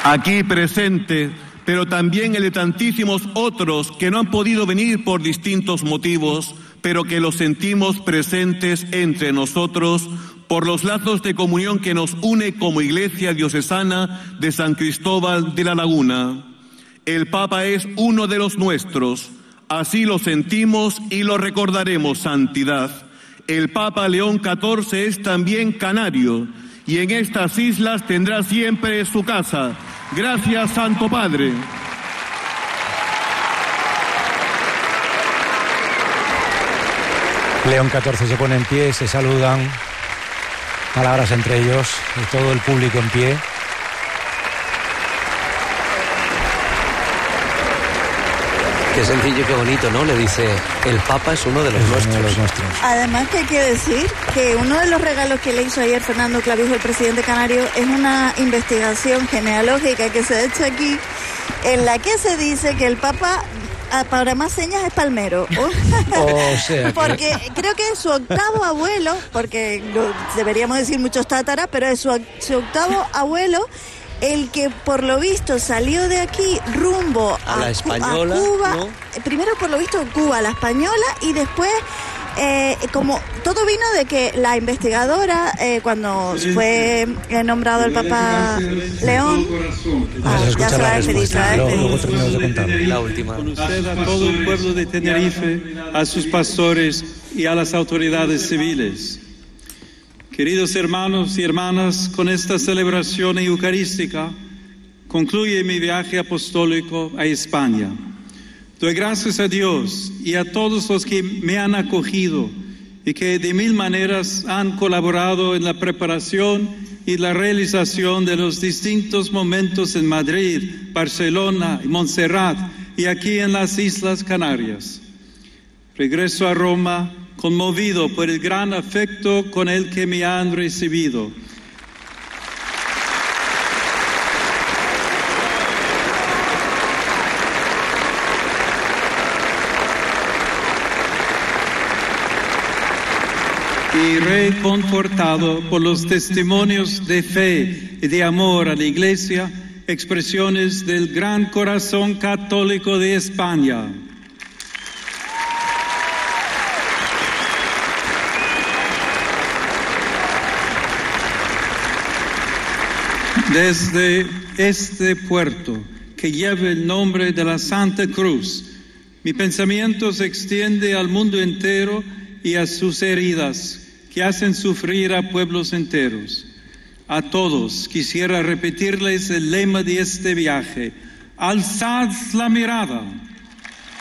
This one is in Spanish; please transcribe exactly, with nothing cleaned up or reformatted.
aquí presente, pero también el de tantísimos otros que no han podido venir por distintos motivos, pero que los sentimos presentes entre nosotros por los lazos de comunión que nos une como Iglesia Diocesana de San Cristóbal de la Laguna. El Papa es uno de los nuestros, así lo sentimos y lo recordaremos, Santidad. El Papa León catorce es también canario y en estas islas tendrá siempre su casa. Gracias, Santo Padre. León catorce se pone en pie, se saludan, palabras entre ellos y todo el público en pie. Qué sencillo y qué bonito, ¿no? Le dice, el Papa es uno de los, es nuestros. Uno de los nuestros. Además que hay que decir que uno de los regalos que le hizo ayer Fernando Clavijo, el presidente canario, es una investigación genealógica que se ha hecho aquí, en la que se dice que el Papa, para más señas, es palmero. O sea que... Porque creo que es su octavo abuelo, porque lo, deberíamos decir muchos tátaras, pero es su, su octavo abuelo el que por lo visto salió de aquí rumbo a, a la española, a Cuba, ¿no? Primero por lo visto Cuba, la española, y después eh, como todo vino de que la investigadora eh, cuando fue eh, nombrado el Papa León, ah, ya se va a despedir, se va a despedir. La última. Con usted a todo el pueblo de Tenerife, a sus pastores y a las autoridades civiles. Queridos hermanos y hermanas, con esta celebración eucarística concluye mi viaje apostólico a España. Doy gracias a Dios y a todos los que me han acogido y que de mil maneras han colaborado en la preparación y la realización de los distintos momentos en Madrid, Barcelona, Montserrat y aquí en las Islas Canarias. Regreso a Roma conmovido por el gran afecto con el que me han recibido. Y reconfortado por los testimonios de fe y de amor a la Iglesia, expresiones del gran corazón católico de España. Desde este puerto, que lleva el nombre de la Santa Cruz, mi pensamiento se extiende al mundo entero y a sus heridas, que hacen sufrir a pueblos enteros. A todos quisiera repetirles el lema de este viaje: alzad la mirada,